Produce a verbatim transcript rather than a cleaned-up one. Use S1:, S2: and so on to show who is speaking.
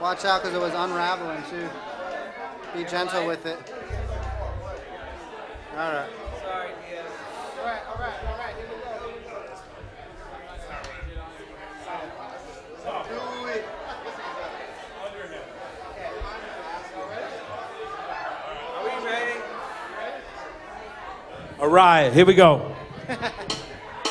S1: Watch out because it was unraveling too. Be gentle with it. All right.
S2: Sorry, Diaz.
S1: All right, all right, all right. Here we go. Do it.
S2: Are we ready?
S3: All right, here we go.